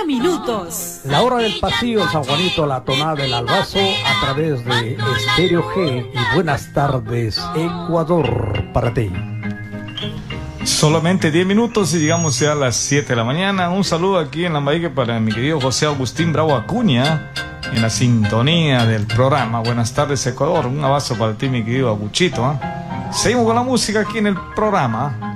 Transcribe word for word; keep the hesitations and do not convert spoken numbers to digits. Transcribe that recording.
minutos. La hora del pasillo, San Juanito, la tonada del Albazo a través de Estéreo G. Y buenas tardes, Ecuador, para ti. Solamente diez minutos y llegamos ya a las siete de la mañana. Un saludo aquí en Lambayeque para mi querido José Agustín Bravo Acuña, en la sintonía del programa. Buenas tardes, Ecuador. Un abrazo para ti, mi querido Aguchito, ¿eh? Seguimos con la música aquí en el programa.